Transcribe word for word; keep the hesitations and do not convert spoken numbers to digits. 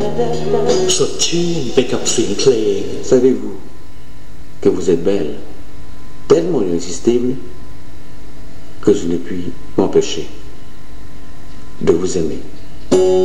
สดชื่นไปกับเสียงเพลง Savez-vous que vous êtes belle, tellement irrésistible, que je ne puis m'empêcher de vous aimer.